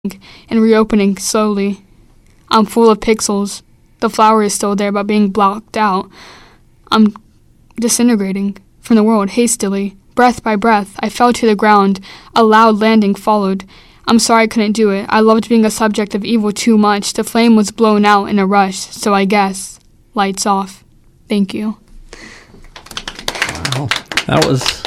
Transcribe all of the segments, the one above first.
and reopening slowly. I'm full of pixels. The flower is still there, but being blocked out. I'm disintegrating from the world hastily. Breath by breath, I fell to the ground. A loud landing followed. I'm sorry I couldn't do it. I loved being a subject of evil too much. The flame was blown out in a rush, so I guess. Lights off. Thank you. Wow, that was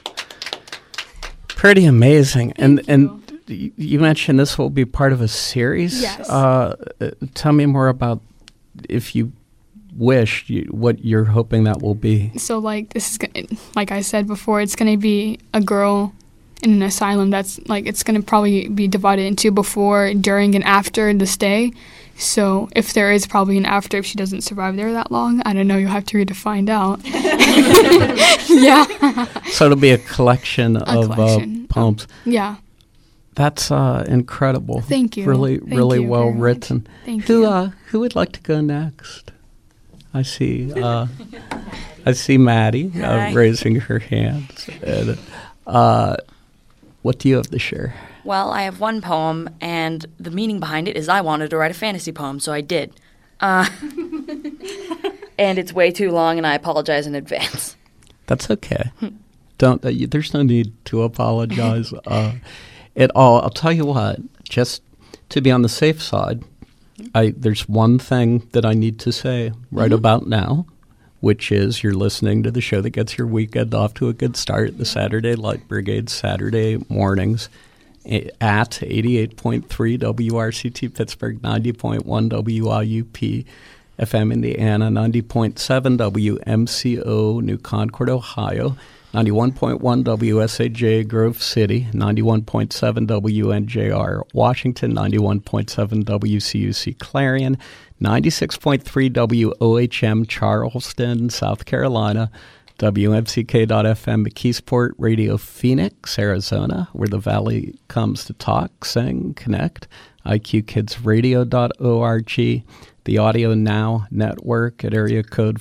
pretty amazing. And you mentioned this will be part of a series. Yes. Tell me more about, if you wish, what you're hoping that will be. So, this is, like I said before, it's going to be a girl in an asylum that's, it's going to probably be divided into before, during, and after the stay. So, if there is probably an after, if she doesn't survive there that long, I don't know, you'll have to read to find out. Yeah. So it'll be a collection of poems. Yeah. That's incredible. Thank you. Really, Thank really you well very written. Thank you. Who would like to go next? I see. I see Maddie raising her hands. And, what do you have to share? Well, I have one poem, and the meaning behind it is I wanted to write a fantasy poem, so I did. And it's way too long, and I apologize in advance. That's okay. There's no need to apologize at all. I'll tell you what, just to be on the safe side, there's one thing that I need to say right about now, which is you're listening to the show that gets your weekend off to a good start, the Saturday Light Brigade, Saturday mornings at 88.3 WRCT Pittsburgh, 90.1 WIUP FM Indiana, 90.7 WMCO New Concord, Ohio, 91.1 WSAJ Grove City, 91.7 WNJR Washington, 91.7 WCUC Clarion, 96.3 WOHM Charleston, South Carolina, WMCK.FM McKeesport, Radio Phoenix, Arizona, where the Valley comes to talk, sing, connect, IQKidsRadio.org, the Audio Now Network at area code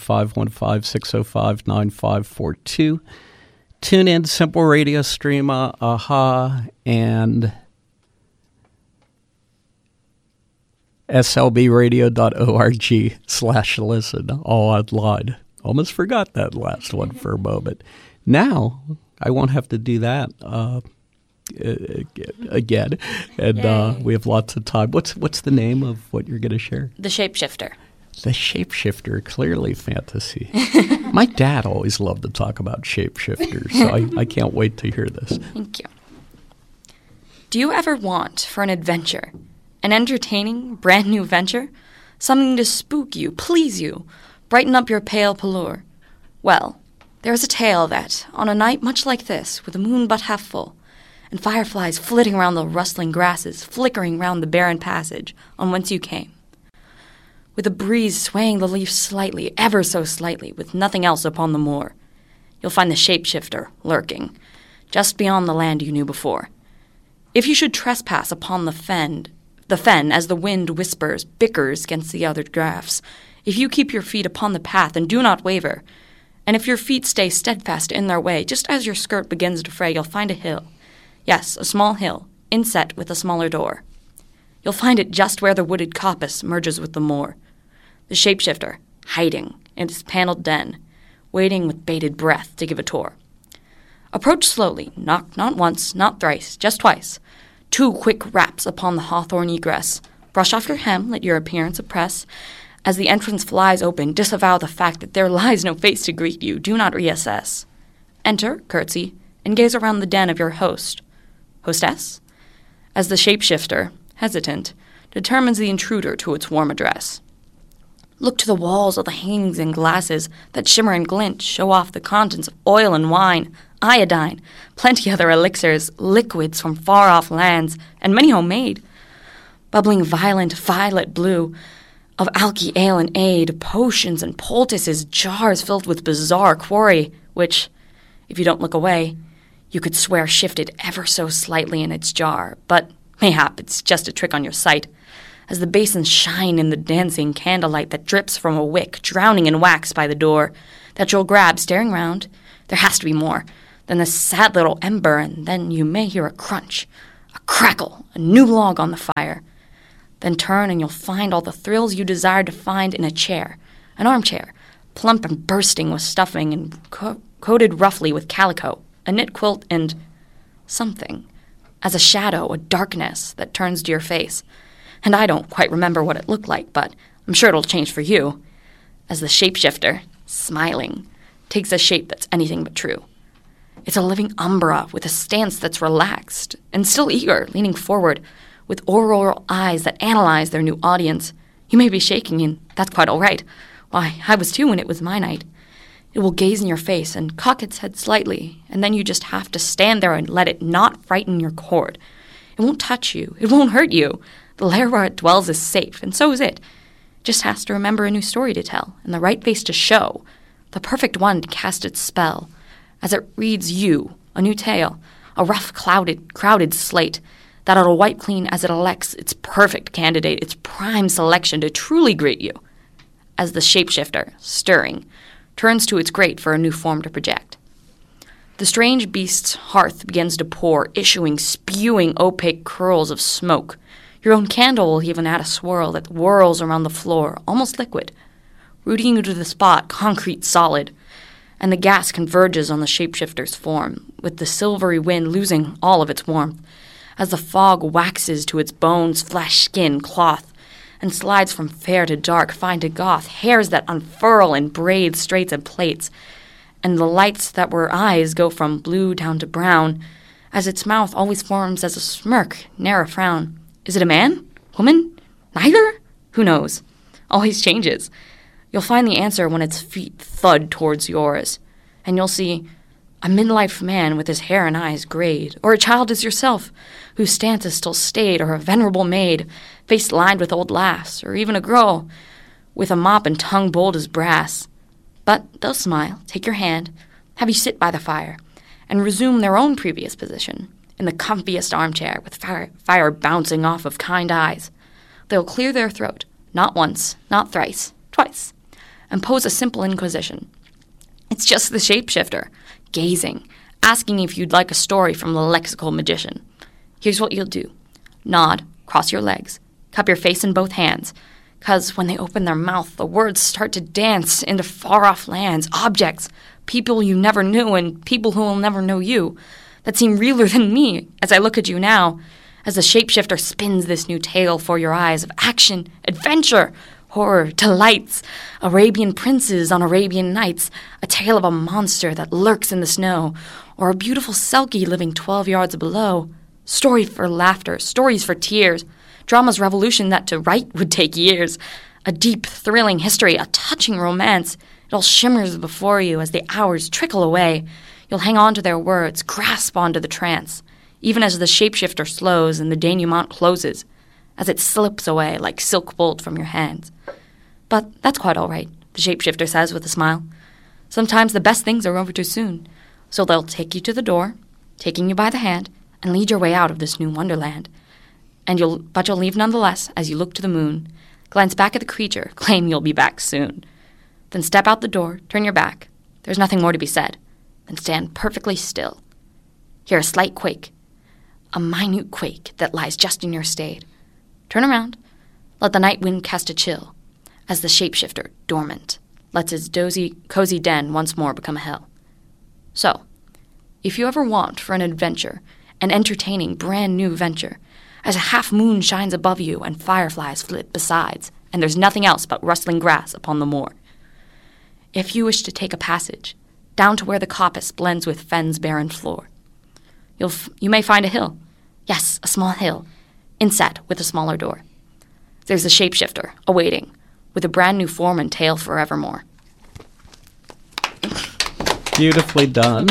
515-605-9542, tune in, Simple Radio, Streama, AHA, and slbradio.org/listen, all online. Almost forgot that last one for a moment. Now, I won't have to do that again. And we have lots of time. What's the name of what you're going to share? The Shapeshifter. The Shapeshifter, clearly fantasy. My dad always loved to talk about shapeshifters, so I can't wait to hear this. Thank you. Do you ever want for an adventure, an entertaining, brand new venture? Something to spook you, please you, brighten up your pale pallor? Well, there is a tale that, on a night much like this, with the moon but half full, and fireflies flitting around the rustling grasses, flickering round the barren passage on whence you came, with a breeze swaying the leaves slightly, ever so slightly, with nothing else upon the moor, you'll find the shapeshifter lurking, just beyond the land you knew before. If you should trespass upon the fen as the wind whispers, bickers against the other drafts, if you keep your feet upon the path and do not waver, and if your feet stay steadfast in their way, just as your skirt begins to fray, you'll find a hill. Yes, a small hill, inset with a smaller door. You'll find it just where the wooded coppice merges with the moor. The shapeshifter, hiding in his paneled den, waiting with bated breath to give a tour. Approach slowly, knock not once, not thrice, just twice. 2 quick raps upon the hawthorn egress. Brush off your hem, let your appearance oppress. As the entrance flies open, disavow the fact that there lies no face to greet you. Do not reassess. Enter, curtsy, and gaze around the den of your host. Hostess? As the shapeshifter, hesitant, determines the intruder to its warm address. Look to the walls of the hangings and glasses that shimmer and glint, show off the contents of oil and wine, iodine, plenty other elixirs, liquids from far-off lands, and many homemade. Bubbling violent violet blue, of alky ale and aid, potions and poultices, jars filled with bizarre quarry, which, if you don't look away, you could swear shifted ever so slightly in its jar, but mayhap it's just a trick on your sight, as the basins shine in the dancing candlelight that drips from a wick, drowning in wax by the door, that you'll grab, staring round. There has to be more than this sad little ember, and then you may hear a crunch, A crackle, a new log on the fire. Then turn and you'll find all the thrills you desired to find in a chair, an armchair, plump and bursting with stuffing and coated roughly with calico, a knit quilt, and something, as a shadow, a darkness that turns to your face. And I don't quite remember what it looked like, but I'm sure it'll change for you, as the shapeshifter, smiling, takes a shape that's anything but true. It's a living umbra with a stance that's relaxed and still eager, leaning forward, with auroral eyes that analyze their new audience. You may be shaking, and that's quite all right. Why, I was too when it was my night. It will gaze in your face and cock its head slightly, and then you just have to stand there and let it not frighten your cord. It won't touch you. It won't hurt you. The lair where it dwells is safe, and so is it. It just has to remember a new story to tell, and the right face to show, the perfect one to cast its spell, as it reads you, a new tale, a rough, crowded slate, that it'll wipe clean as it elects its perfect candidate, its prime selection to truly greet you, as the shapeshifter, stirring, turns to its grate for a new form to project. The strange beast's hearth begins to pour, spewing opaque curls of smoke. Your own candle will even add a swirl that whirls around the floor, almost liquid, rooting you to the spot, concrete solid, and the gas converges on the shapeshifter's form, with the silvery wind losing all of its warmth, as the fog waxes to its bones, flesh, skin, cloth, and slides from fair to dark, fine to goth, hairs that unfurl in braids, straights, and plaits, and the lights that were eyes go from blue down to brown, as its mouth always forms as a smirk, ne'er a frown. Is it a man? Woman? Neither? Who knows? Always changes. You'll find the answer when its feet thud towards yours, and you'll see a midlife man with his hair and eyes grayed, or a child as yourself, whose stance is still staid, or a venerable maid, face lined with old laughs, or even a girl with a mop and tongue bold as brass. But they'll smile, take your hand, have you sit by the fire, and resume their own previous position, in the comfiest armchair, with fire bouncing off of kind eyes. They'll clear their throat, not once, not thrice, twice, and pose a simple inquisition. It's just the shapeshifter, gazing, asking if you'd like a story from the lexical magician. Here's what you'll do. Nod, cross your legs, cup your face in both hands, 'cause when they open their mouth, the words start to dance into far-off lands, objects, people you never knew, and people who will never know you, that seem realer than me as I look at you now, as the shapeshifter spins this new tale for your eyes of action, adventure, horror, delights, Arabian princes on Arabian nights, a tale of a monster that lurks in the snow, or a beautiful selkie living 12 yards below. Story for laughter, stories for tears, drama's revolution that to write would take years, a deep, thrilling history, a touching romance. It all shimmers before you as the hours trickle away. You'll hang on to their words, grasp onto the trance, even as the shapeshifter slows and the denouement closes, as it slips away like silk bolt from your hands. But that's quite all right, the shapeshifter says with a smile. Sometimes the best things are over too soon, so they'll take you to the door, taking you by the hand, and lead your way out of this new wonderland. But you'll leave nonetheless as you look to the moon, glance back at the creature, claim you'll be back soon. Then step out the door, turn your back. There's nothing more to be said. Then stand perfectly still. Hear a slight quake, a minute quake that lies just in your stade. Turn around, let the night wind cast a chill, as the shapeshifter, dormant, lets his cozy den once more become a hell. So, if you ever want for an adventure, an entertaining, brand-new venture, as a half-moon shines above you and fireflies flit besides, and there's nothing else but rustling grass upon the moor. If you wish to take a passage, down to where the coppice blends with fen's barren floor, you may find a hill. Yes, a small hill, inset with a smaller door. There's a shapeshifter, awaiting, with a brand-new form and tale forevermore. Beautifully done.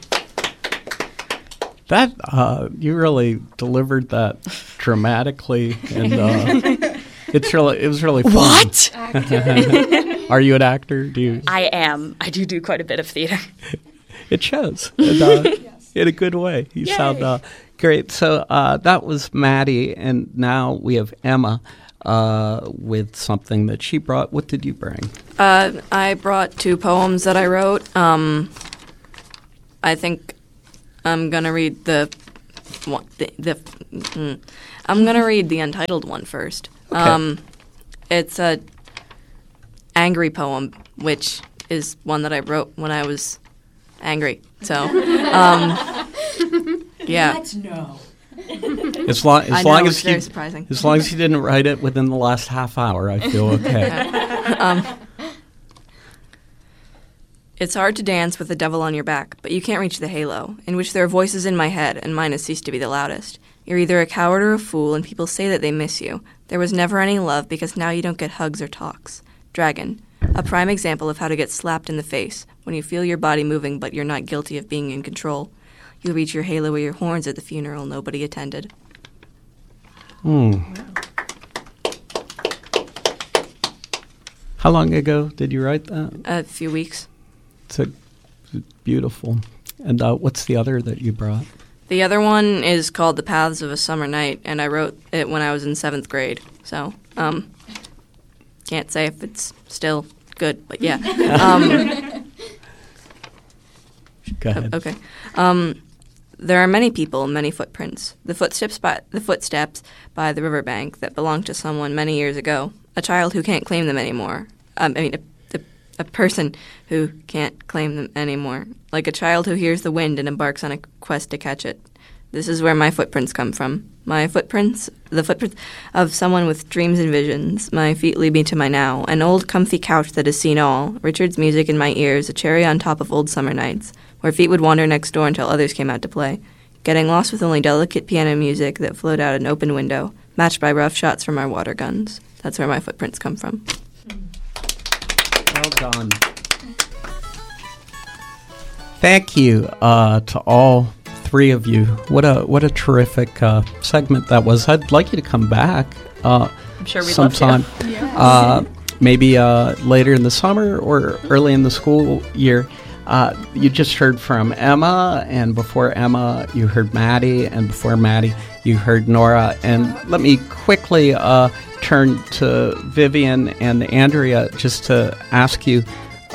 That you really delivered that dramatically, and it was really fun. What? Are you an actor? Do you? I am. I do quite a bit of theater. It shows in a good way. You sound great. So that was Maddie, and now we have Emma with something that she brought. What did you bring? I brought 2 poems that I wrote. I think I'm going to read the one. I'm gonna read the untitled one first. Okay. It's a angry poem, which is one that I wrote when I was angry. So, yeah. Let's know. As long I know, as it's very surprising. As long as you didn't write it within the last half hour, I feel okay. It's hard to dance with the devil on your back, but you can't reach the halo, in which there are voices in my head, and mine has ceased to be the loudest. You're either a coward or a fool, and people say that they miss you. There was never any love, because now you don't get hugs or talks. Dragon, a prime example of how to get slapped in the face, when you feel your body moving but you're not guilty of being in control. You'll reach your halo with your horns at the funeral nobody attended. How long ago did you write that? A few weeks. It's beautiful. And what's the other that you brought? The other one is called The Paths of a Summer Night, and I wrote it when I was in 7th grade. So, can't say if it's still good, but yeah. Go ahead. Okay. There are many people, many footprints. The footsteps by the riverbank that belonged to someone many years ago. A child who can't claim them anymore. A person who can't claim them anymore. Like a child who hears the wind and embarks on a quest to catch it. This is where my footprints come from. My footprints, the footprints of someone with dreams and visions. My feet lead me to my now. An old comfy couch that has seen all. Richard's music in my ears, a cherry on top of old summer nights, where feet would wander next door until others came out to play. Getting lost with only delicate piano music that flowed out an open window, matched by rough shots from our water guns. That's where my footprints come from. Well done. Thank you to all three of you. What a terrific segment that was. I'd like you to come back I'm sure we'd sometime. love to. Maybe later in the summer or early in the school year. You just heard from Emma, and before Emma, you heard Maddie, and before Maddie, you heard Nora. And let me quickly turn to Vivian and Andrea just to ask you,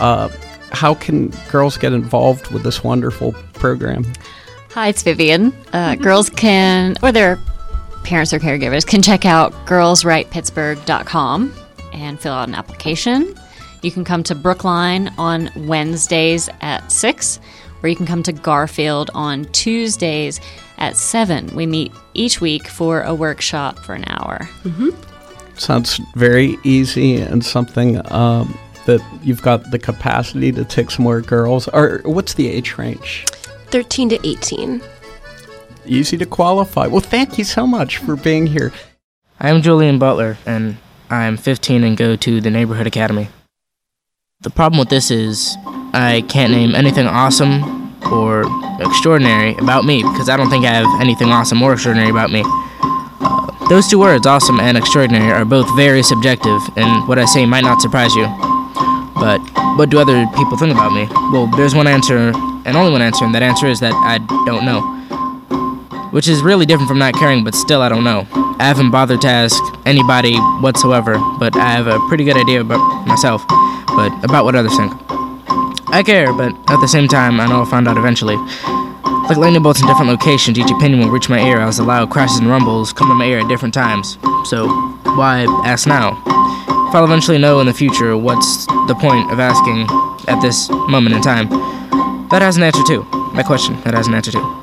how can girls get involved with this wonderful program? Hi, it's Vivian. Girls can, or their parents or caregivers, can check out girlswritepittsburgh.com and fill out an application. You can come to Brookline on Wednesdays at 6, or you can come to Garfield on Tuesdays at 7. We meet each week for a workshop for an hour. Mm-hmm. Sounds very easy and something that you've got the capacity to take some more girls. Or what's the age range? 13 to 18. Easy to qualify. Well, thank you so much for being here. I'm Julian Butler, and I'm 15 and go to the Neighborhood Academy. The problem with this is I can't name anything awesome or extraordinary about me because I don't think I have anything awesome or extraordinary about me. Those two words, awesome and extraordinary, are both very subjective, and what I say might not surprise you. But what do other people think about me? Well, there's one answer, and only one answer, and that answer is that I don't know. Which is really different from not caring, but still I don't know. I haven't bothered to ask anybody whatsoever, but I have a pretty good idea about myself, but about what others think. I care, but at the same time, I know I'll find out eventually. Like lightning bolts in different locations, each opinion will reach my ear as the loud crashes and rumbles come to my ear at different times. So, why ask now? If I'll eventually know in the future, what's the point of asking at this moment in time? That has an answer too. My question, that has an answer too.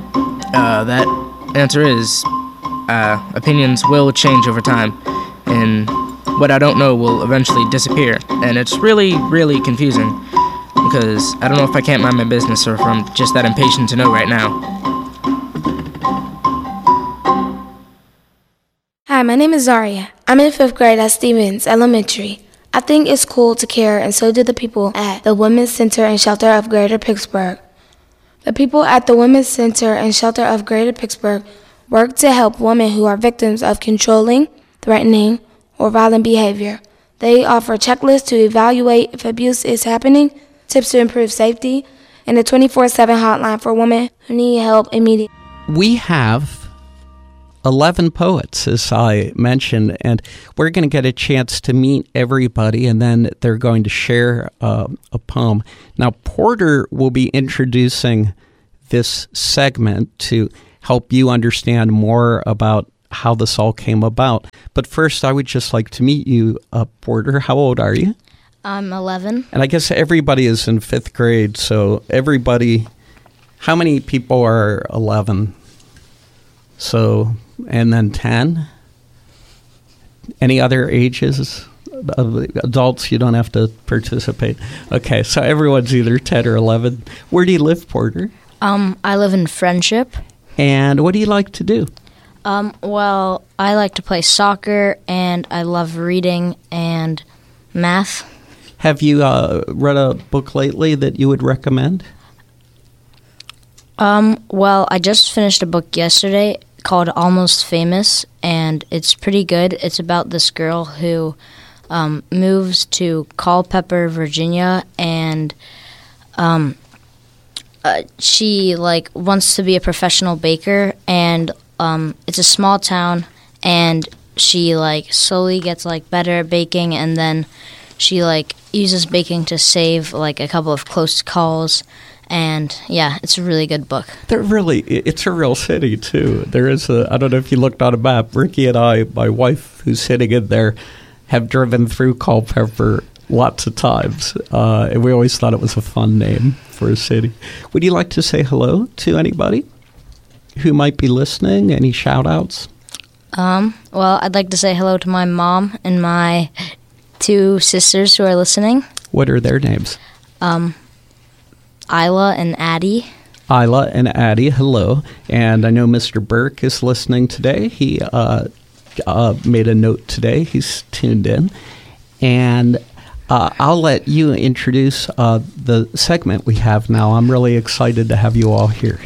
That answer is, opinions will change over time, and what I don't know will eventually disappear. And it's really, really confusing, because I don't know if I can't mind my business or if I'm just that impatient to know right now. Hi, my name is Zaria. I'm in 5th grade at Stevens Elementary. I think it's cool to care, and so do the people at the Women's Center and Shelter of Greater Pittsburgh. The people at the Women's Center and Shelter of Greater Pittsburgh work to help women who are victims of controlling, threatening, or violent behavior. They offer checklists to evaluate if abuse is happening, tips to improve safety, and a 24/7 hotline for women who need help immediately. We have 11 poets, as I mentioned, and we're going to get a chance to meet everybody, and then they're going to share a poem. Now, Porter will be introducing this segment to help you understand more about how this all came about. But first, I would just like to meet you, Porter. How old are you? I'm 11. And I guess everybody is in 5th grade, so everybody, how many people are 11? So, and then 10? Any other ages? Adults, you don't have to participate. Okay, so everyone's either 10 or 11. Where do you live, Porter? I live in Friendship. And what do you like to do? Well, I like to play soccer, and I love reading and math. Have you read a book lately that you would recommend? Well, I just finished a book yesterday called Almost Famous, and it's pretty good. It's about this girl who moves to Culpeper, Virginia, and she wants to be a professional baker, and it's a small town, and she slowly gets better at baking, and then she uses baking to save a couple of close calls. And yeah, it's a really good book. It's a real city too. There is I don't know if you looked on a map. Ricky and I, my wife who's sitting in there, have driven through Culpeper lots of times. And we always thought it was a fun name for a city. Would you like to say hello to anybody who might be listening? Any shout outs? Well, I'd like to say hello to my mom and my 2 sisters who are listening. What are their names? Isla and Addie. Isla and Addie, hello. And I know Mr. Burke is listening today. He made a note today. He's tuned in. And I'll let you introduce the segment we have now. I'm really excited to have you all here.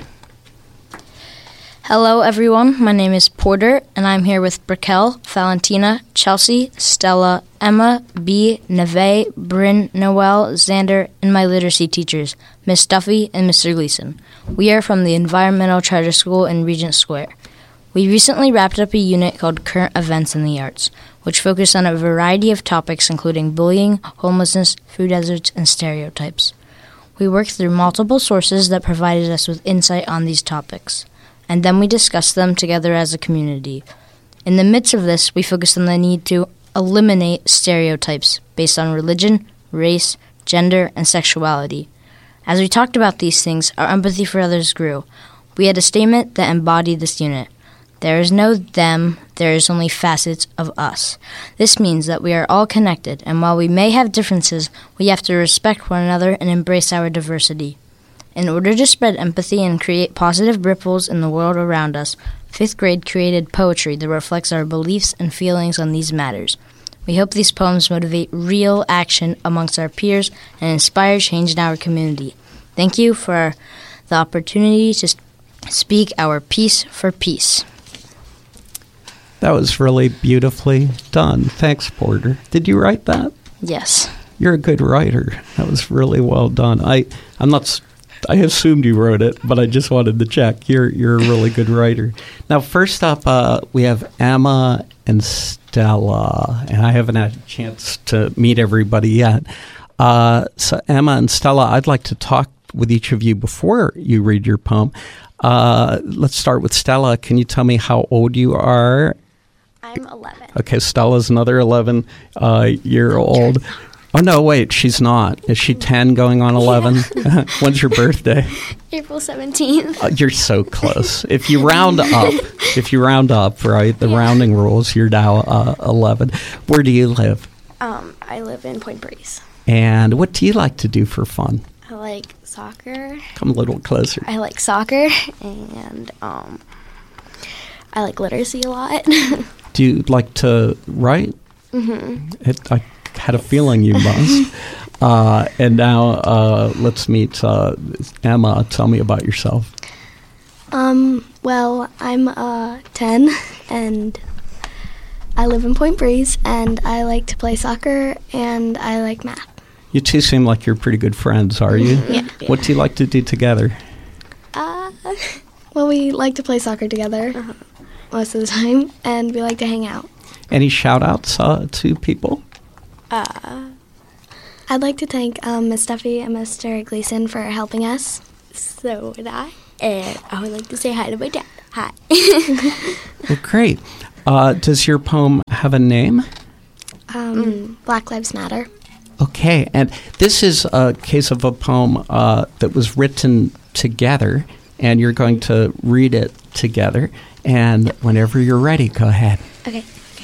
Hello, everyone. My name is Porter, and I'm here with Brickell, Valentina, Chelsea, Stella, Emma, B, Neve, Bryn, Noel, Xander, and my literacy teachers, Miss Duffy and Mr. Gleason. We are from the Environmental Charter School in Regent Square. We recently wrapped up a unit called Current Events in the Arts, which focused on a variety of topics including bullying, homelessness, food deserts, and stereotypes. We worked through multiple sources that provided us with insight on these topics, and then we discussed them together as a community. In the midst of this, we focused on the need to eliminate stereotypes based on religion, race, gender, and sexuality. As we talked about these things, our empathy for others grew. We had a statement that embodied this unit. There is no them, there is only facets of us. This means that we are all connected, and while we may have differences, we have to respect one another and embrace our diversity. In order to spread empathy and create positive ripples in the world around us, 5th grade created poetry that reflects our beliefs and feelings on these matters. We hope these poems motivate real action amongst our peers and inspire change in our community. Thank you for the opportunity to speak our piece for peace. That was really beautifully done. Thanks, Porter. Did you write that? Yes. You're a good writer. That was really well done. I assumed you wrote it, but I just wanted to check. You're a really good writer. Now, first up, we have Emma and Stella, and I haven't had a chance to meet everybody yet. So Emma and Stella, I'd like to talk with each of you before you read your poem. Let's start with Stella. Can you tell me how old you are? I'm 11. Okay, Stella's another 11-year-old. Oh, no, wait, she's not. Is she 10 going on 11? Yeah. When's your birthday? April 17th. You're so close. If you round up, right, the rounding rules, you're now 11. Where do you live? I live in Point Breeze. And what do you like to do for fun? I like soccer. Come a little closer. I like soccer, and I like literacy a lot. Do you like to write? Mm-hmm. I had a feeling you must. And now let's meet Emma. Tell me about yourself. Well, I'm 10, and I live in Point Breeze, and I like to play soccer, and I like math. You two seem like you're pretty good friends, are you? Yeah. What do you like to do together? Well, we like to play soccer together most of the time, and we like to hang out. Any shout-outs to people? I'd like to thank Miss Duffy and Mr. Gleason for helping us. So would I. And I would like to say hi to my dad. Hi. Well, great. Does your poem have a name? Black Lives Matter. Okay, and this is a case of a poem that was written together, and you're going to read it together. And whenever you're ready, go ahead. Okay.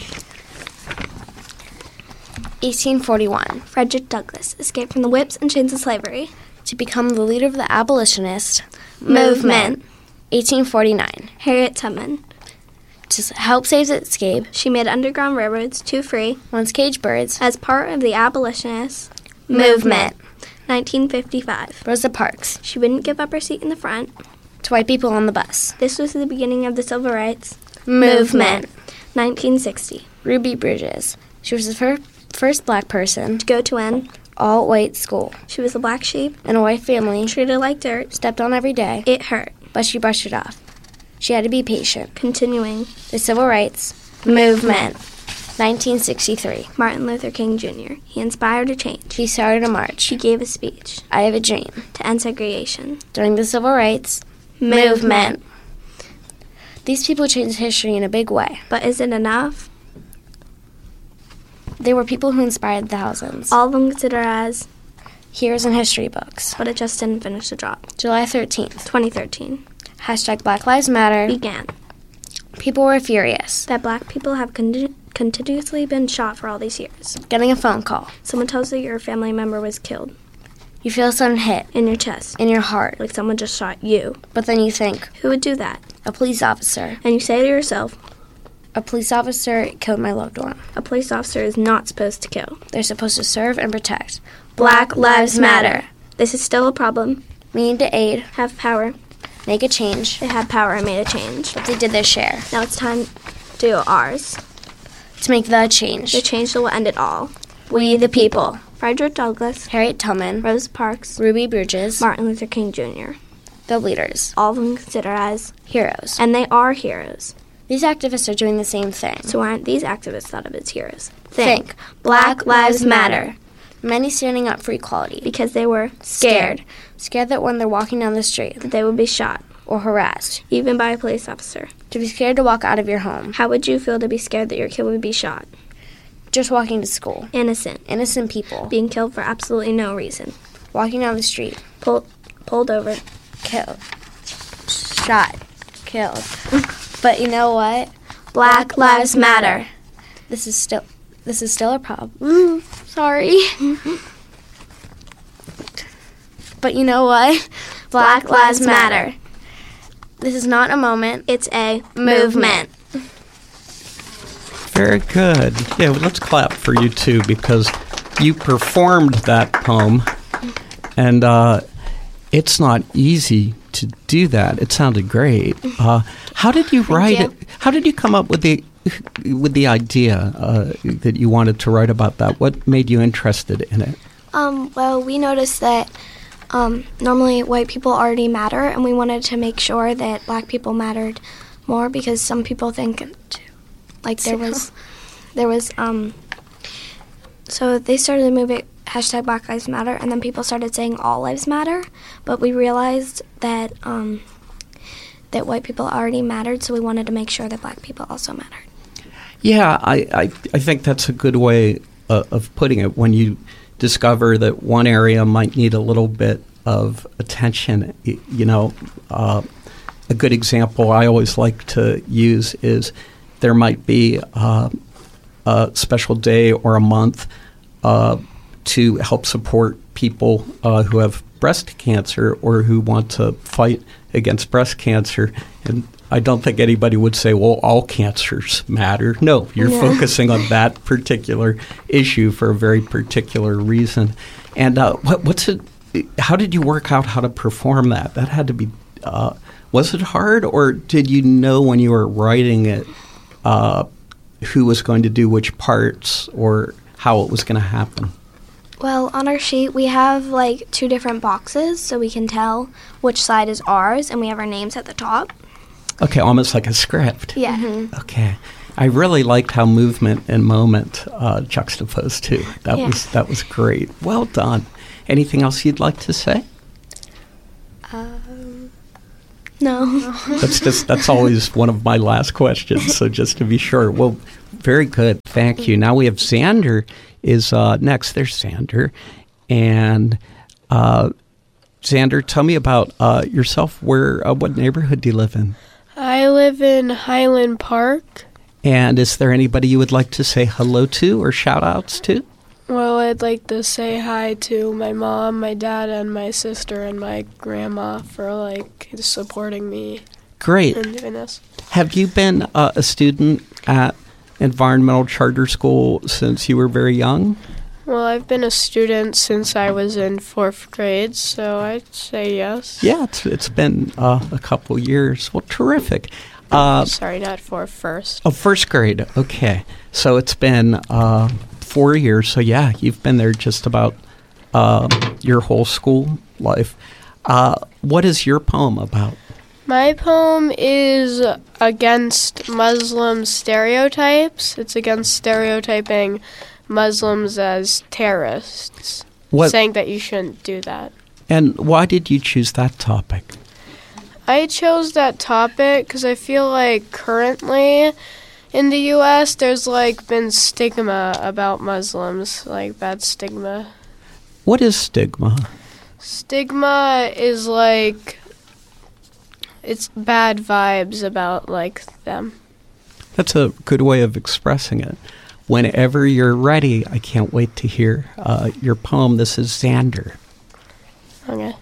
1841. Frederick Douglass escaped from the whips and chains of slavery To become the leader of the abolitionist movement. 1849. Harriet Tubman. To help save the escape, She made underground railroads to free once caged birds. as part of the abolitionist Movement. 1955. Rosa Parks. She wouldn't give up her seat in the front. To white people on the bus. This was the beginning of the civil rights Movement. 1960. Ruby Bridges. She was the first black person To go to an all-white school. She was a black sheep, In a white family, treated like dirt. stepped on every day, It hurt. but she brushed it off. She had to be patient. Continuing. The Civil Rights Movement. 1963. Martin Luther King Jr. He inspired a change. He started a march. He gave a speech I have a dream. to end segregation. During the Civil Rights Movement. These people changed history in a big way. But is it enough? They were people who inspired thousands. All of them considered as, Heroes in history books. but it just didn't finish the job. July 13th. 2013 Hashtag Black Lives Matter. began. People were furious. That black people have continuously been shot for all these years. Getting a phone call. Someone tells you your family member was killed You feel a sudden hit in your chest, in your heart. like someone just shot you. But then you think, Who would do that? a police officer. And you say to yourself, A police officer killed my loved one. a police officer is not supposed to kill. They're supposed to serve and protect. Black Lives Matter. This is still a problem. We need to aid, Have power. make a change. They had power and made a change. But they did their share Now it's time to do ours. to make the change. The change that will end it all. We the people. Frederick Douglass, Harriet Tubman, Rosa Parks, Ruby Bridges, Martin Luther King Jr. the leaders, All of them considered as, heroes. and they are heroes. These activists are doing the same thing. So why aren't these activists thought of as heroes? Think. Black Lives Matter. Many standing up for equality. Because they were Scared that when they're walking down the street that they would be shot, or harassed, even by a police officer. to be scared to walk out of your home, How would you feel to be scared that your kid would be shot? just walking to school. Innocent. Innocent people Being killed for absolutely no reason. walking down the street, Pulled over. killed, shot, killed. But you know what? Black Lives Matter. This is still a problem. Sorry. But you know what? Black Lives Matter. This is not a moment. It's a Movement. Very good. Yeah, well, let's clap for you, too, because you performed that poem, and it's not easy to do that. It sounded great. How did you write it? How did you come up with the idea that you wanted to write about that? What made you interested in it? Well, we noticed that normally white people already matter, and we wanted to make sure that black people mattered more because some people think, like there was, so they started the movement hashtag Black Lives Matter, and then people started saying all lives matter, but we realized that that white people already mattered, so we wanted to make sure that black people also mattered. Yeah, I think that's a good way of putting it. When you discover that one area might need a little bit of attention, a good example I always like to use is there might be a special day or a month to help support people who have breast cancer or who want to fight against breast cancer. And I don't think anybody would say, well, all cancers matter. No, you're focusing on that particular issue for a very particular reason. And how did you work out how to perform that? That had to be, was it hard, or did you know when you were writing it who was going to do which parts or how it was going to happen? Well, on our sheet, we have like 2 different boxes so we can tell which side is ours, and we have our names at the top. Okay, almost like a script. Yeah. Mm-hmm. Okay. I really liked how movement and moment juxtaposed too. That was great. Well done. Anything else you'd like to say? No. That's always one of my last questions, so just to be sure. Well, very good. Thank you. Now we have Xander is next. There's Xander. And Xander, tell me about yourself. What neighborhood do you live in? I live in Highland Park. And is there anybody you would like to say hello to or shout-outs to? Well, I'd like to say hi to my mom, my dad, and my sister, and my grandma for, supporting me. Great. In doing this. Have you been a student at Environmental Charter School since you were very young? Well, I've been a student since I was in 4th grade, so I'd say yes. Yeah, it's been a couple years. Well, terrific. Sorry, not first. Oh, 1st grade. Okay. So it's been 4 years. So, yeah, you've been there just about your whole school life. What is your poem about? My poem is against Muslim stereotypes. It's against stereotyping Muslims as terrorists, saying that you shouldn't do that. And why did you choose that topic? I chose that topic because I feel like currently in the U.S. there's been stigma about Muslims, bad stigma. What is stigma? Stigma is it's bad vibes about them. That's a good way of expressing it. Whenever you're ready, I can't wait to hear your poem. This is Xander. Okay.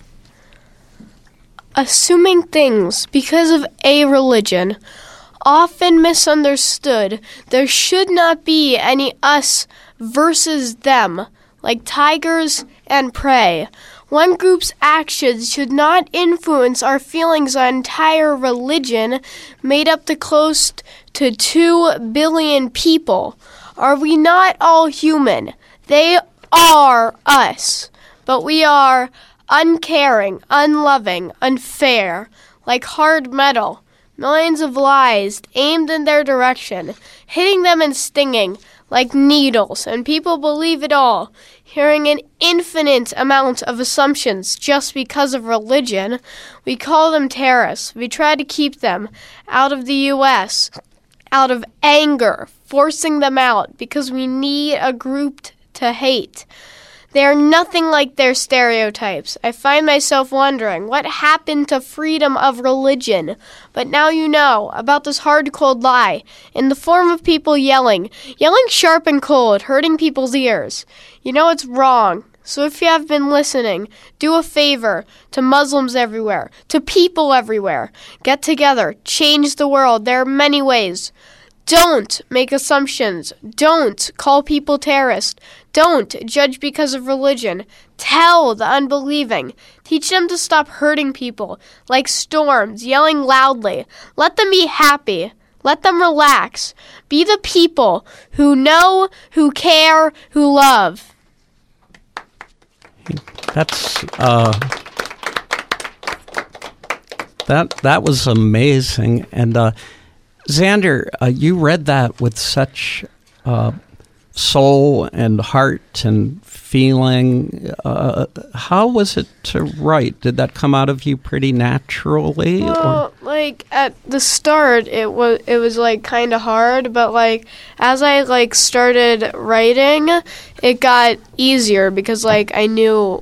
Assuming things because of a religion, often misunderstood, there should not be any us versus them, like tigers and prey. One group's actions should not influence our feelings on entire religion, made up to close to 2 billion people. Are we not all human? They are us, but we are uncaring, unloving, unfair, like hard metal. Millions of lies aimed in their direction, hitting them and stinging like needles, and people believe it all, hearing an infinite amount of assumptions just because of religion. We call them terrorists. We try to keep them out of the U.S., out of anger, forcing them out because we need a group to hate. They are nothing like their stereotypes. I find myself wondering what happened to freedom of religion. But now you know about this hard, cold lie in the form of people yelling sharp and cold, hurting people's ears. You know it's wrong. So if you have been listening, do a favor to Muslims everywhere, to people everywhere. Get together, change the world. There are many ways. Don't make assumptions. Don't call people terrorists. Don't judge because of religion. Tell the unbelieving. Teach them to stop hurting people like storms, yelling loudly. Let them be happy. Let them relax. Be the people who know, who care, who love. That's that was amazing. And Xander, you read that with such soul and heart and feeling. How was it to write? Did that come out of you pretty naturally? Well, at the start, it was kind of hard, but as I started writing, it got easier because I knew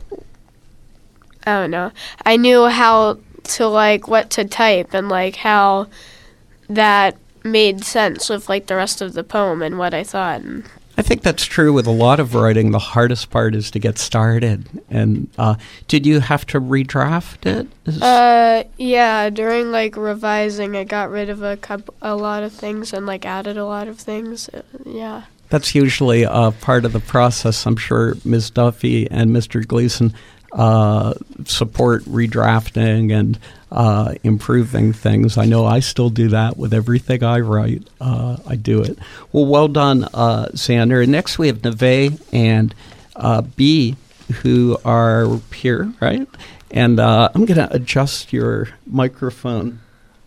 how to what to type and how that made sense with the rest of the poem and what I thought. I think that's true with a lot of writing. The hardest part is to get started. And did you have to redraft it? Yeah. During revising, I got rid of a lot of things and added a lot of things. Yeah. That's usually part of the process. I'm sure Ms. Duffy and Mr. Gleason support redrafting and improving things. I know I still do that with everything I write. I do it. Well done, Xander. And next we have Neve and B, who are here, right? And I'm going to adjust your microphone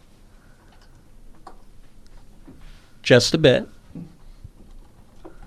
just a bit.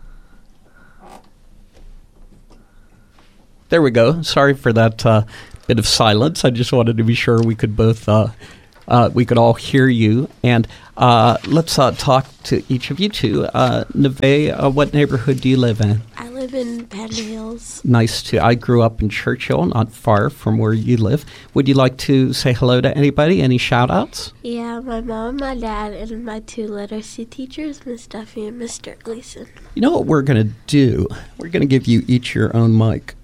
There we go. Sorry for that bit of silence. I just wanted to be sure we could both we could all hear you. And let's talk to each of you two. Neve, what neighborhood do you live in? I live in Panda Hills. Nice to. I grew up in Churchill, not far from where you live. Would you like to say hello to anybody? Any shout-outs? Yeah, my mom, my dad, and my 2 literacy teachers, Miss Duffy and Mr. Gleason. You know what we're going to do? We're going to give you each your own mic.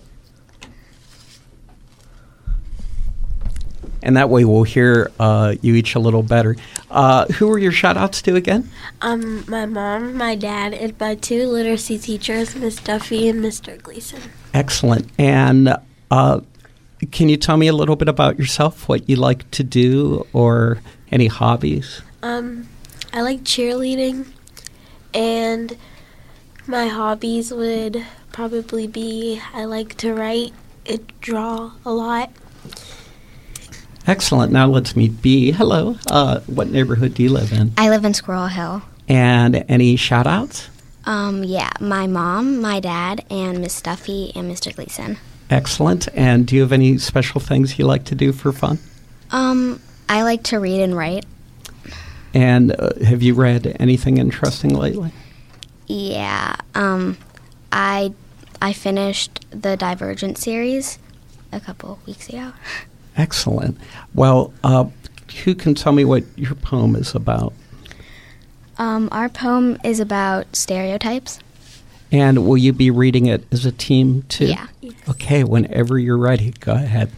And that way we'll hear you each a little better. Who were your shout-outs to again? My mom, my dad, and my 2 literacy teachers, Miss Duffy and Mr. Gleason. Excellent. And can you tell me a little bit about yourself, what you like to do, or any hobbies? I like cheerleading, and my hobbies would probably be I like to write and draw a lot. Excellent. Now let's meet B. Hello. What neighborhood do you live in? I live in Squirrel Hill. And any shout-outs? Yeah, my mom, my dad, and Miss Duffy and Mr. Gleason. Excellent. And do you have any special things you like to do for fun? I like to read and write. And have you read anything interesting lately? Yeah. I finished the Divergent series a couple weeks ago. Excellent. Well, who can tell me what your poem is about? Our poem is about stereotypes. And will you be reading it as a team, too? Yeah. Okay, whenever you're ready, go ahead.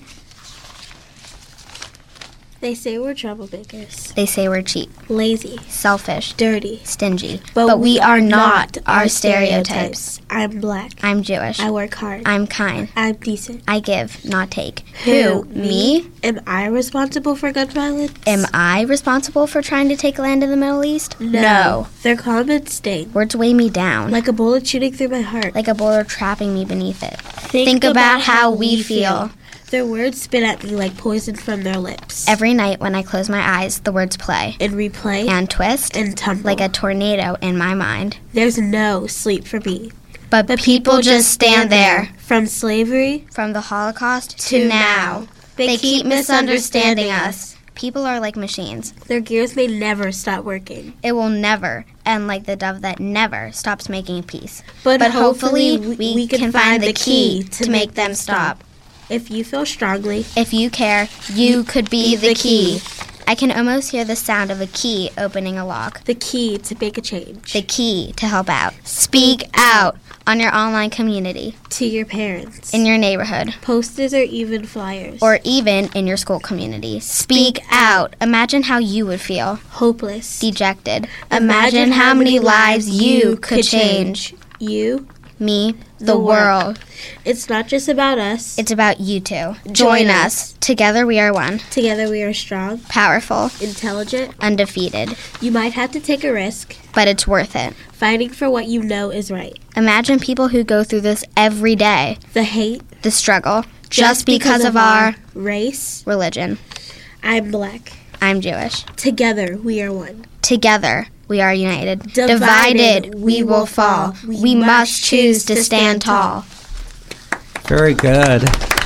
They say we're troublemakers. They say we're cheap, lazy, selfish, dirty, stingy. But we are not our stereotypes. I'm black. I'm Jewish. I work hard. I'm kind. I'm decent. I give, not take. Who? Me? Am I responsible for gun violence? Am I responsible for trying to take land in the Middle East? No. Their comments sting. Words weigh me down. Like a bullet shooting through my heart. Like a boulder trapping me beneath it. Think about how we feel. Their words spit at me like poison from their lips. Every night when I close my eyes, the words play. And replay. And twist. And tumble. Like a tornado in my mind. There's no sleep for me. But people just stand there. From slavery. From the Holocaust to now. They keep misunderstanding us. People are like machines. Their gears may never stop working. It will never end like the dove that never stops making peace. But hopefully we can find the key to make them stop. If you feel strongly, if you care, you could be the key. I can almost hear the sound of a key opening a lock. The key to make a change. The key to help out. Speak out on your online community. To your parents. In your neighborhood. Posters or even flyers. Or even in your school community. Speak out. Imagine how you would feel. Hopeless. Dejected. Imagine how many lives you could change. You. Me. The world. It's not just about us. It's about you two. Join us. Together we are one. Together we are strong. Powerful. Intelligent. Undefeated. You might have to take a risk. But it's worth it. Fighting for what you know is right. Imagine people who go through this every day. The hate. The struggle. Just because of our race. Religion. I'm black. I'm Jewish. Together we are one. Together we are united. Divided we will fall. We must choose to stand tall. Very good.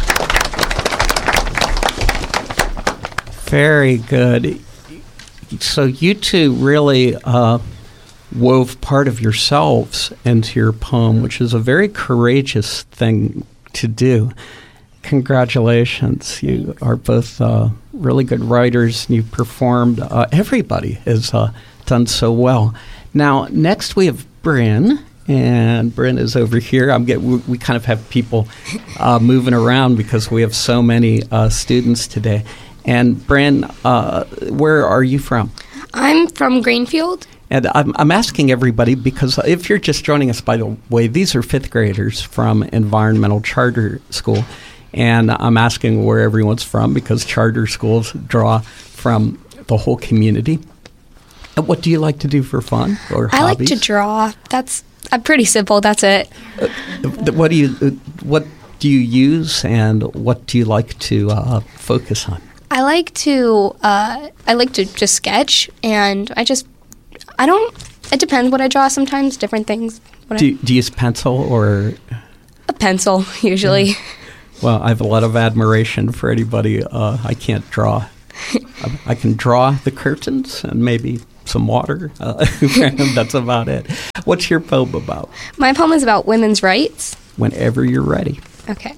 Very good. So you two really wove part of yourselves into your poem, which is a very courageous thing to do. Congratulations. You are both really good writers, and you've performed. Everybody has done so well. Now, next we have Bryn, and Bryn is over here. We kind of have people moving around because we have so many students today. And Bryn, where are you from? I'm from Greenfield. And I'm asking everybody because if you're just joining us, by the way, these are fifth graders from Environmental Charter School. And I'm asking where everyone's from because charter schools draw from the whole community. What do you like to do for fun or hobbies? I like to draw. That's pretty simple. That's it. What do you use and what do you like to focus on? I like to just sketch, and it depends what I draw. Sometimes different things. Do you use pencil or? A pencil, usually. Well, I have a lot of admiration for anybody. I can't draw. I can draw the curtains and maybe some water. That's about it. What's your poem about? My poem is about women's rights. Whenever you're ready. Okay.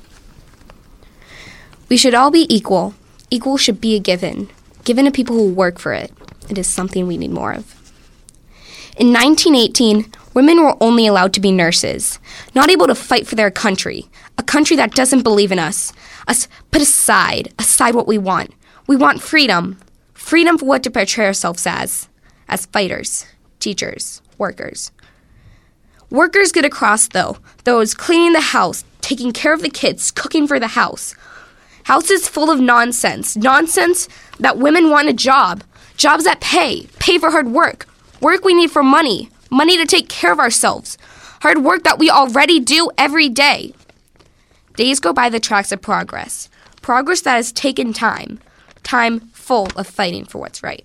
We should all be equal. Equal should be a given to people who work for it. It is something we need more of. In 1918, women were only allowed to be nurses, not able to fight for their country, a country that doesn't believe in us put aside what we want. We want freedom. Freedom for what to portray ourselves as fighters, teachers, workers. Workers get across, though, those cleaning the house, taking care of the kids, cooking for the house. House is full of nonsense that women want a job, jobs that pay for hard work we need for money to take care of ourselves, hard work that we already do every day. Days go by the tracks of progress that has taken time full of fighting for what's right.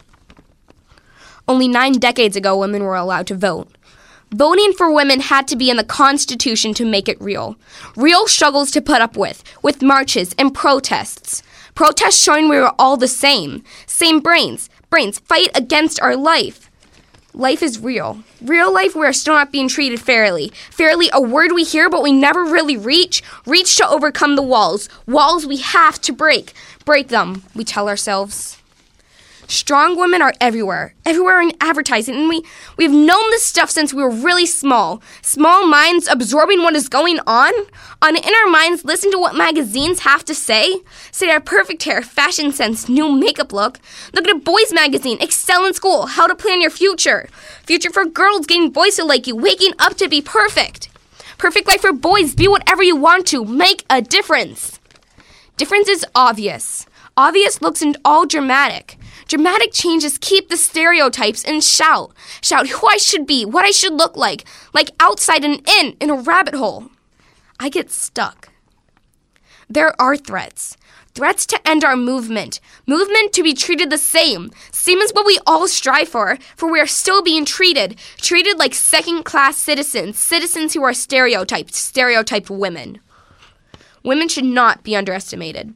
Only 9 decades ago, women were allowed to vote. Voting for women had to be in the Constitution to make it real. Real struggles to put up with marches and protests. Protests showing we were all the same brains, fight against our life. Life is real. Real life, we are still not being treated fairly. Fairly, a word we hear but we never really reach to overcome the walls. Walls we have to break. Break them, we tell ourselves. Strong women are everywhere in advertising, and we've known this stuff since we were really small. Small minds absorbing what is going on in our minds, listen to what magazines have to say our perfect hair, fashion sense, new makeup look. Look at a boys magazine, excel in school, how to plan your future. Future for girls, getting boys to like you, waking up to be perfect. Perfect life for boys, be whatever you want to, make a difference. Difference is obvious. Obvious looks and all dramatic. Dramatic changes keep the stereotypes and shout who I should be, what I should look like outside and in a rabbit hole. I get stuck. There are threats to end our movement to be treated the same as what we all strive for we are still being treated like second-class citizens who are stereotyped women. Women should not be underestimated.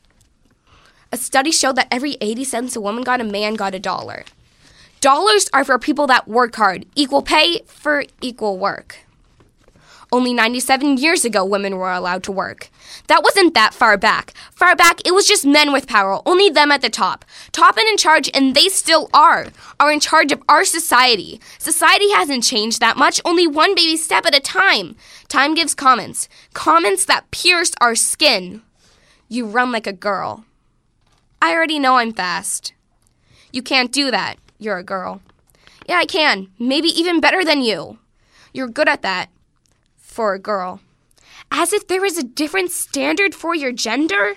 A study showed that every 80 cents a woman got, a man got $1. Dollars are for people that work hard. Equal pay for equal work. Only 97 years ago, women were allowed to work. That wasn't that far back. Far back, it was just men with power, only them at the top. Top and in charge, and they still are in charge of our society. Society hasn't changed that much, only one baby step at a time. Time gives comments that pierce our skin. You run like a girl. I already know I'm fast. You can't do that. You're a girl. Yeah, I can. Maybe even better than you. You're good at that. For a girl. As if there is a different standard for your gender?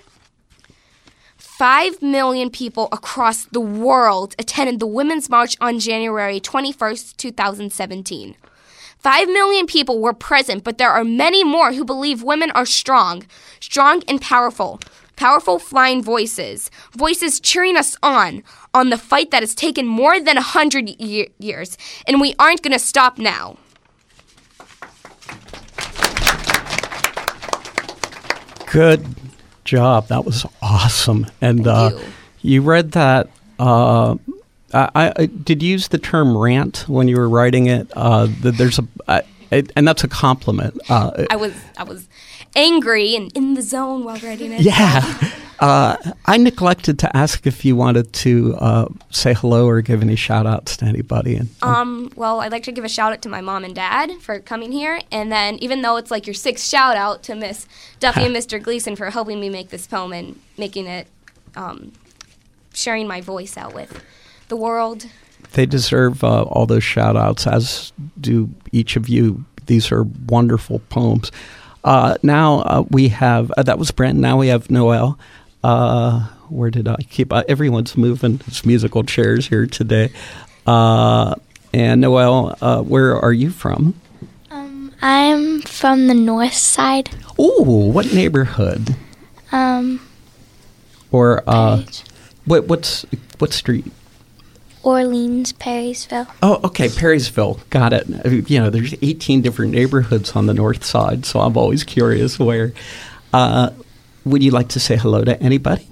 5 million people across the world attended the Women's March on January 21st, 2017. 5 million people were present, but there are many more who believe women are strong and powerful. Powerful flying voices cheering us on the fight that has taken more than 100 years, and we aren't going to stop now. Good job. That was awesome. And you read that. I did you use the term rant when you were writing it. There's and that's a compliment. I was angry and in the zone while writing it. Yeah. I neglected to ask if you wanted to say hello or give any shout-outs to anybody. Well, I'd like to give a shout-out to my mom and dad for coming here. And then even though it's like your 6th shout-out to Miss Duffy and Mr. Gleason for helping me make this poem and making it, sharing my voice out with the world. They deserve all those shout-outs, as do each of you. These are wonderful poems. Now we have, that was Brent, now we have Noelle. Where did I keep, everyone's moving his musical chairs here today. And Noelle, where are you from? I'm from the north side. Ooh, what neighborhood? What street? Orleans, Perrysville. Oh, okay, Perrysville. Got it. You know, there's 18 different neighborhoods on the north side, so I'm always curious where. Would you like to say hello to anybody?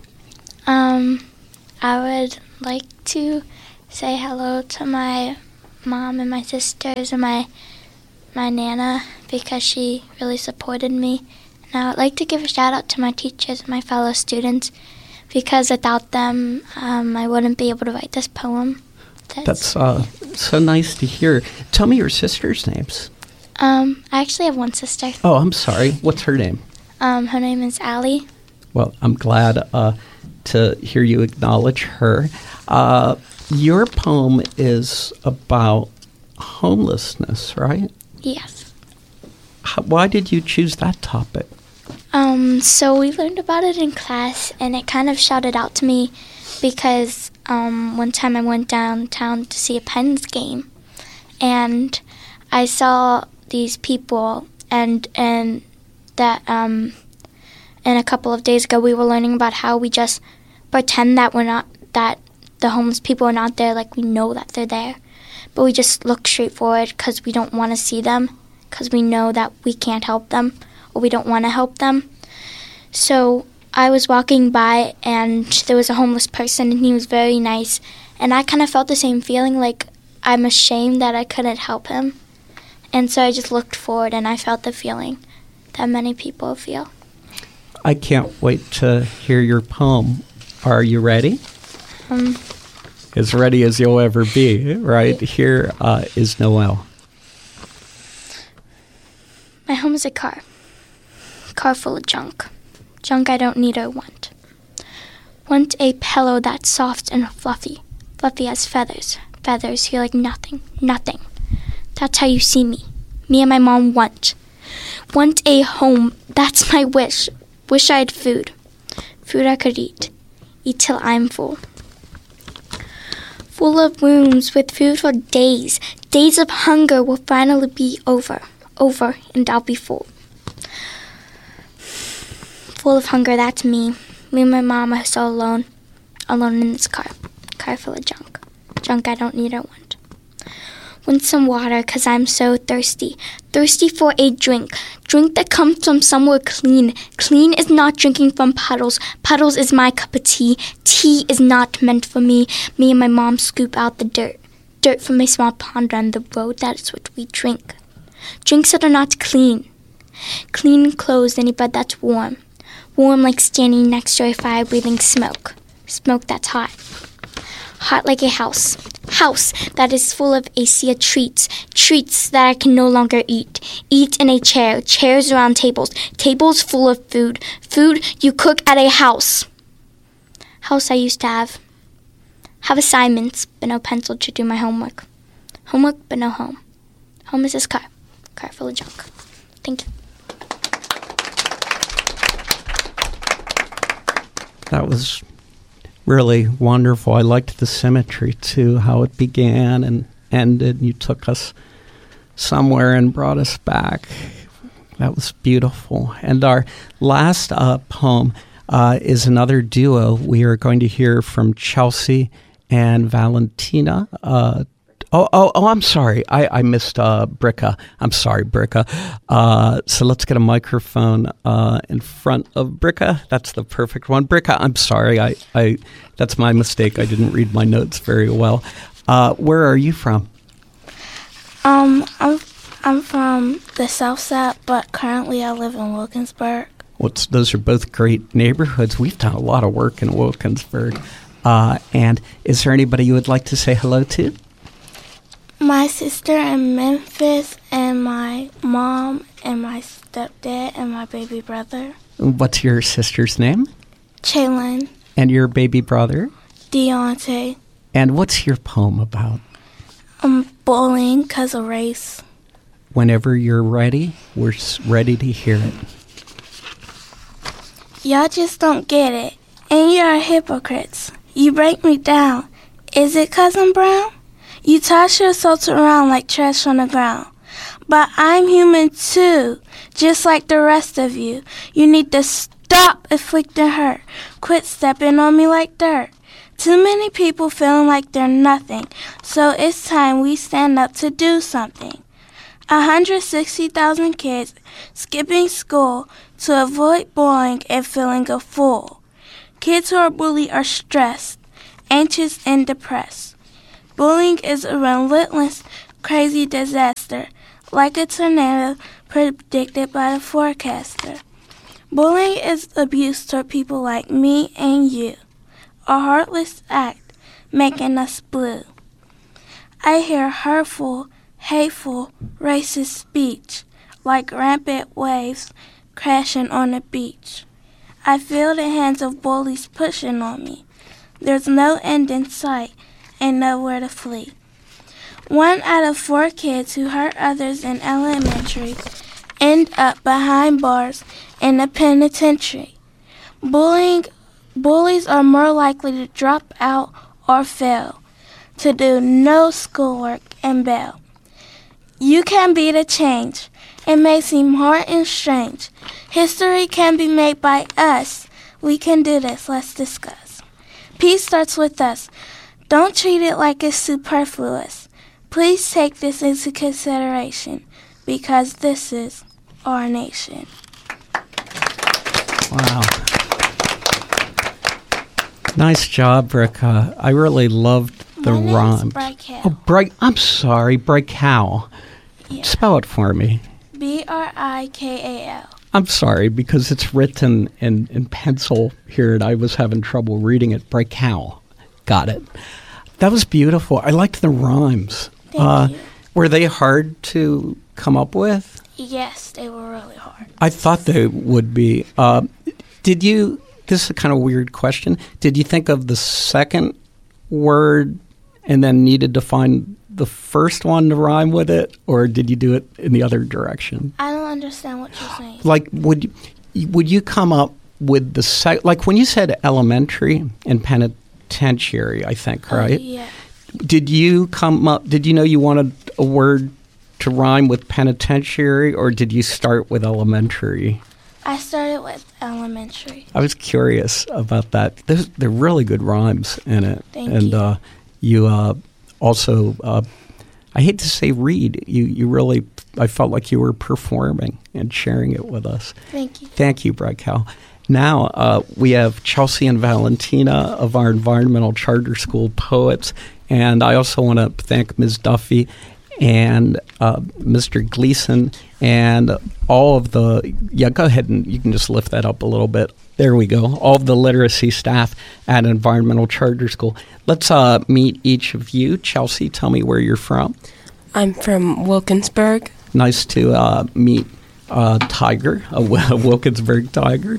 I would like to say hello to my mom and my sisters and my Nana because she really supported me. And I would like to give a shout out to my teachers and my fellow students because without them, I wouldn't be able to write this poem. That's so nice to hear. Tell me your sisters' names. I actually have one sister. Oh, I'm sorry. What's her name? Her name is Allie. Well, I'm glad to hear you acknowledge her. Your poem is about homelessness, right? Yes. Why did you choose that topic? So we learned about it in class, and it kind of shouted out to me because one time I went downtown to see a Pens game, and I saw these people, and that and a couple of days ago we were learning about how we just pretend that that the homeless people are not there, like we know that they're there, but we just look straight forward because we don't want to see them, because we know that we can't help them or we don't want to help them. So I was walking by and there was a homeless person and he was very nice, and I kind of felt the same feeling, like I'm ashamed that I couldn't help him. And so I just looked forward and I felt the feeling that many people feel. I can't wait to hear your poem. Are you ready? As ready as you'll ever be, right? Here is Noelle. My home is a car full of junk. Junk I don't need or want. Want a pillow that's soft and fluffy as feathers. Feathers feel like nothing. That's how you see me. Me and my mom want a home, that's my wish. Wish I had food I could eat till I'm full. Full of rooms with food for days. Days of hunger will finally be over, and I'll be full. Full of hunger, that's me. Me and my mom are so alone in this car full of junk I don't need or want. Want some water, 'cause I'm so thirsty for a drink that comes from somewhere clean. Clean is not drinking from puddles is my cup of tea. Tea is not meant for me. Me and my mom scoop out the dirt from a small pond on the road. That is what we drink. Drinks that are not clean clothes in a bed that's warm like standing next to a fire breathing smoke that's hot like a house that is full of a sea of treats that I can no longer eat in a chairs around tables full of food you cook at a house I used to have assignments but no pencil to do my homework but no home is this car full of junk. Thank you. That was really wonderful. I liked the symmetry, too, how it began and ended. You took us somewhere and brought us back. That was beautiful. And our last poem is another duo. We are going to hear from Chelsea and Valentina. I'm sorry. I missed Bricka. I'm sorry, Bricka. So let's get a microphone in front of Bricka. That's the perfect one. Bricka, I'm sorry. I that's my mistake. I didn't read my notes very well. Where are you from? I'm from the South Side, but currently I live in Wilkinsburg. Those are both great neighborhoods. We've done a lot of work in Wilkinsburg. And is there anybody you would like to say hello to? My sister in Memphis, and my mom, and my stepdad, and my baby brother. What's your sister's name? Chaylin. And your baby brother? Deontay. And what's your poem about? Bullying because of race. Whenever you're ready, we're ready to hear it. Y'all just don't get it. And you're hypocrites. You break me down. Is it 'cause I'm brown? You toss yourselves around like trash on the ground. But I'm human too, just like the rest of you. You need to stop inflicting hurt. Quit stepping on me like dirt. Too many people feeling like they're nothing. So it's time we stand up to do something. 160,000 kids skipping school to avoid bullying and feeling a fool. Kids who are bullied are stressed, anxious, and depressed. Bullying is a relentless, crazy disaster, like a tornado predicted by the forecaster. Bullying is abuse toward people like me and you, a heartless act making us blue. I hear hurtful, hateful, racist speech like rampant waves crashing on the beach. I feel the hands of bullies pushing on me. There's no end in sight and nowhere to flee. 1 out of 4 kids who hurt others in elementary end up behind bars in the penitentiary. Bullies are more likely to drop out or fail, to do no schoolwork and bail. You can be the change. It may seem hard and strange. History can be made by us. We can do this. Let's discuss. Peace starts with us. Don't treat it like it's superfluous. Please take this into consideration, because this is our nation. Wow. Nice job, Bricka. I really loved the rhyme. I'm sorry, Brickal. Yeah. Spell it for me. Brikal. I'm sorry, because it's written in pencil here, and I was having trouble reading it. Brickal. Got it. That was beautiful. I liked the rhymes. Thank you. Were they hard to come up with? Yes, they were really hard. I thought they would be. Did you, this is a kind of weird question, did you think of the second word and then needed to find the first one to rhyme with it, or did you do it in the other direction? I don't understand what you're saying. Like, would you come up with the like when you said elementary and penitentiary, I think, right? Yeah. Did you know you wanted a word to rhyme with penitentiary, or did you start with elementary? I started with elementary. I was curious about that. They're really good rhymes in it. Thank you. You also, I hate to say read, you really, I felt like you were performing and sharing it with us. Thank you. Thank you, Brickal. Now we have Chelsea and Valentina of our Environmental Charter School poets. And I also want to thank Ms. Duffy and Mr. Gleason and all of the, go ahead and you can just lift that up a little bit. There we go. All of the literacy staff at Environmental Charter School. Let's meet each of you. Chelsea, tell me where you're from. I'm from Wilkinsburg. Nice to meet Tiger, a Wilkinsburg Tiger.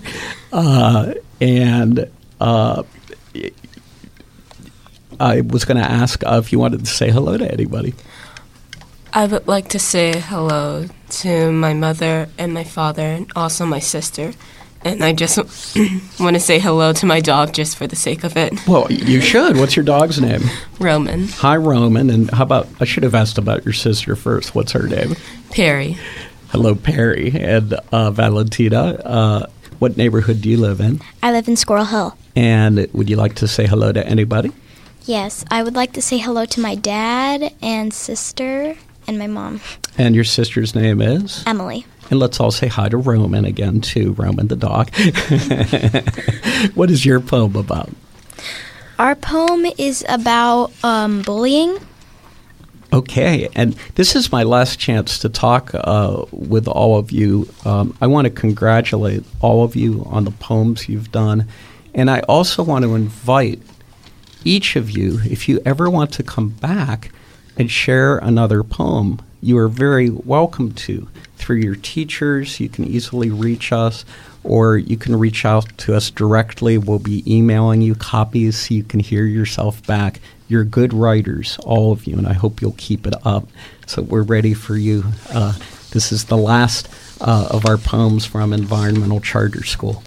I was going to ask if you wanted to say hello to anybody. I would like to say hello to my mother and my father and also my sister. And I just want to say hello to my dog just for the sake of it. Well, you should. What's your dog's name? Roman. Hi, Roman. And how about, I should have asked about your sister first. What's her name? Perry. Hello, Perry. And Valentina, what neighborhood do you live in? I live in Squirrel Hill. And would you like to say hello to anybody? Yes, I would like to say hello to my dad and sister and my mom. And your sister's name is? Emily. And let's all say hi to Roman again, too. Roman the dog. What is your poem about? Our poem is about bullying. Okay, and this is my last chance to talk with all of you. I want to congratulate all of you on the poems you've done. And I also want to invite each of you, if you ever want to come back and share another poem, you are very welcome to. Through your teachers, you can easily reach us, or you can reach out to us directly. We'll be emailing you copies so you can hear yourself back. You're good writers, all of you, and I hope you'll keep it up. So we're ready for you. This is the last of our poems from Environmental Charter School.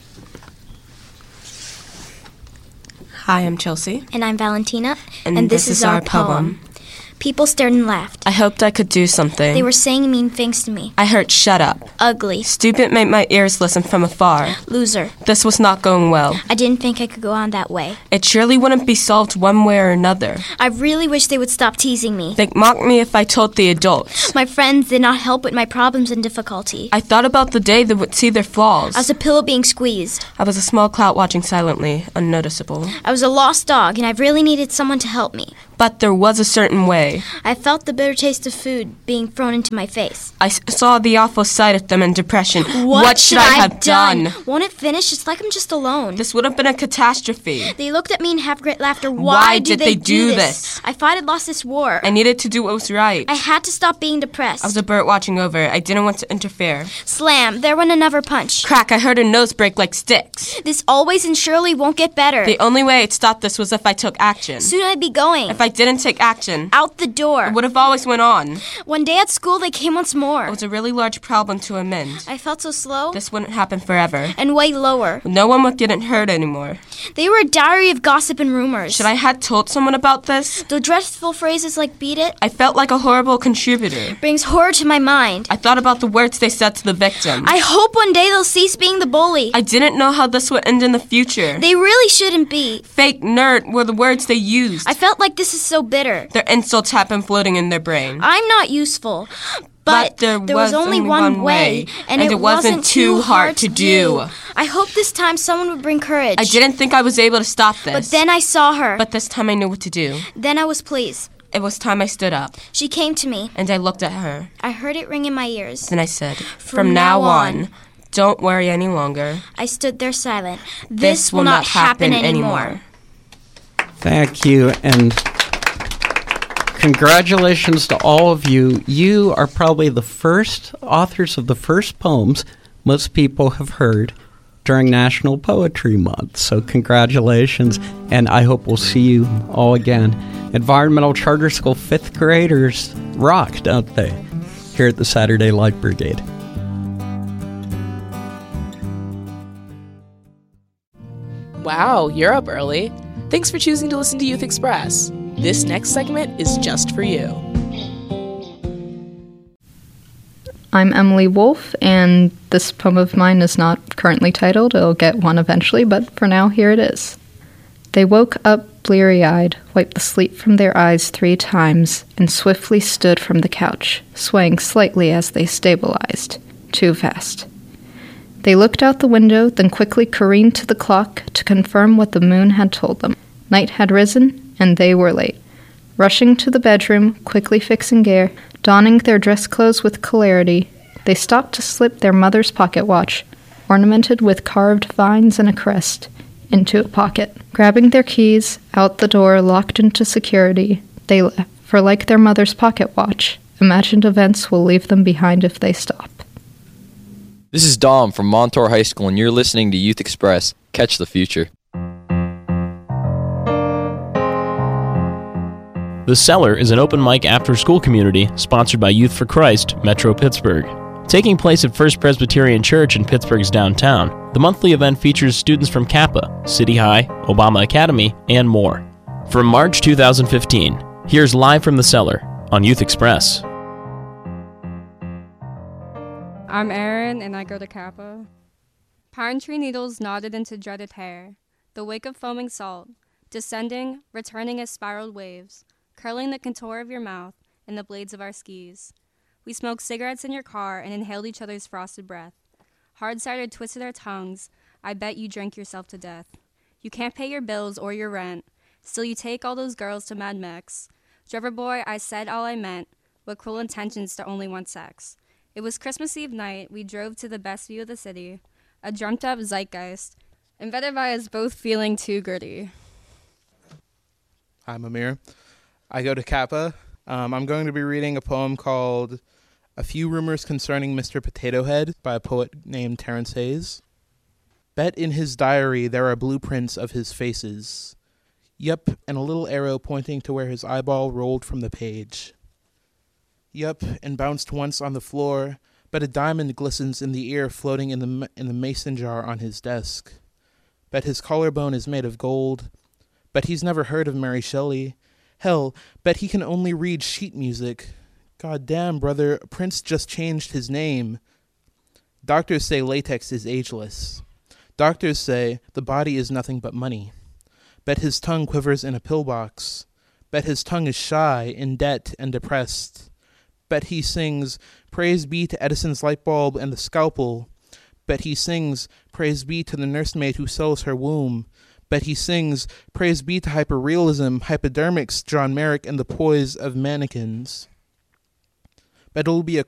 Hi, I'm Chelsea. And I'm Valentina. And this is our poem. People stared and laughed. I hoped I could do something. They were saying mean things to me. I heard shut up. Ugly. Stupid made my ears listen from afar. Loser. This was not going well. I didn't think I could go on that way. It surely wouldn't be solved one way or another. I really wish they would stop teasing me. They'd mock me if I told the adults. My friends did not help with my problems and difficulty. I thought about the day they would see their flaws. I was a pillow being squeezed. I was a small cloud watching silently, unnoticeable. I was a lost dog, and I really needed someone to help me. But there was a certain way. I felt the bitter taste of food being thrown into my face. I saw the awful sight of them in depression. What should I have done? Won't it finish? It's like I'm just alone. This would have been a catastrophe. They looked at me and have great laughter. Why did they do this? I thought I'd lost this war. I needed to do what was right. I had to stop being depressed. I was a bird watching over. I didn't want to interfere. Slam. There went another punch. Crack. I heard a nose break like sticks. This always and surely won't get better. The only way I'd stop this was if I took action. Soon I'd be going. If I didn't take action, out the door. It would have always went on. One day at school, they came once more. It was a really large problem to amend. I felt so slow. This wouldn't happen forever. And way lower. No one would get hurt anymore. They were a diary of gossip and rumors. Should I have told someone about this? The dreadful phrases like beat it. I felt like a horrible contributor. Brings horror to my mind. I thought about the words they said to the victim. I hope one day they'll cease being the bully. I didn't know how this would end in the future. They really shouldn't be. Fake nerd were the words they used. I felt like this is so bitter. Their insults had been floating in their brain. I'm not useful. But there was only one way, and it wasn't too hard to do. I hope this time someone would bring courage. I didn't think I was able to stop this. But then I saw her. But this time I knew what to do. Then I was pleased. It was time I stood up. She came to me. And I looked at her. I heard it ring in my ears. Then I said, From now on, don't worry any longer. I stood there silent. This will not happen anymore. Thank you, and congratulations to all of you. You are probably the first authors of the first poems most people have heard during National Poetry Month. So congratulations, and I hope we'll see you all again. Environmental Charter School 5th graders rock, don't they? Here at the Saturday Light Brigade. Wow, you're up early. Thanks for choosing to listen to Youth Express. This next segment is just for you. I'm Emily Wolfe, and this poem of mine is not currently titled. It'll get one eventually, but for now, here it is. They woke up bleary-eyed, wiped the sleep from their eyes 3 times, and swiftly stood from the couch, swaying slightly as they stabilized. Too fast. They looked out the window, then quickly careened to the clock to confirm what the moon had told them. Night had risen, and they were late. Rushing to the bedroom, quickly fixing gear, donning their dress clothes with celerity, they stopped to slip their mother's pocket watch, ornamented with carved vines and a crest, into a pocket. Grabbing their keys, out the door, locked into security, they left, for like their mother's pocket watch, imagined events will leave them behind if they stop. This is Dom from Montour High School, and you're listening to Youth Express. Catch the future. The Cellar is an open mic after-school community sponsored by Youth for Christ, Metro Pittsburgh. Taking place at First Presbyterian Church in Pittsburgh's downtown, the monthly event features students from Kappa, City High, Obama Academy, and more. From March 2015, here's Live from the Cellar on Youth Express. I'm Erin, and I go to Kappa. Pine tree needles knotted into dreaded hair, the wake of foaming salt, descending, returning as spiraled waves, curling the contour of your mouth and the blades of our skis. We smoked cigarettes in your car and inhaled each other's frosted breath. Hard cider twisted our tongues. I bet you drank yourself to death. You can't pay your bills or your rent. Still you take all those girls to Mad Mex. Driver boy, I said all I meant, with cruel intentions to only want sex. It was Christmas Eve night. We drove to the best view of the city, a dreamt-up zeitgeist, invented by us both feeling too gritty. I'm Amir. I go to Kappa. I'm going to be reading a poem called A Few Rumors Concerning Mr. Potato Head by a poet named Terrence Hayes. Bet in his diary there are blueprints of his faces. Yup, and a little arrow pointing to where his eyeball rolled from the page. Yup, and bounced once on the floor, but a diamond glistens in the ear floating in the mason jar on his desk. Bet his collarbone is made of gold. Bet he's never heard of Mary Shelley, Hell, bet he can only read sheet music. God damn, brother, Prince just changed his name. Doctors say latex is ageless. Doctors say the body is nothing but money. Bet his tongue quivers in a pillbox. Bet his tongue is shy, in debt, and depressed. Bet he sings, praise be to Edison's light bulb and the scalpel. Bet he sings, praise be to the nursemaid who sells her womb. Bet he sings, praise be to hyperrealism, hypodermics, John Merrick, and the poise of mannequins. Bet it'll be a